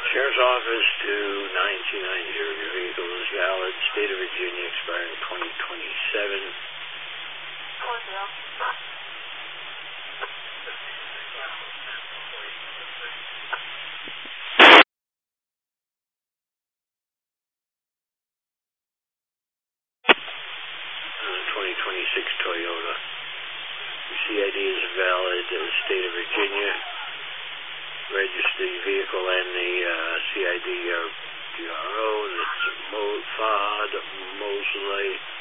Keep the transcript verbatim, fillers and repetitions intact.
Sheriff's Office to nine two nine zero. Your vehicle is valid. State of Virginia, expiring twenty twenty-seven. Uh, twenty twenty-six Toyota. Your C I D is valid. Uh, State of Virginia. Register your vehicle and the uh, C I D are P R O. That's Mo Fahad Mosley.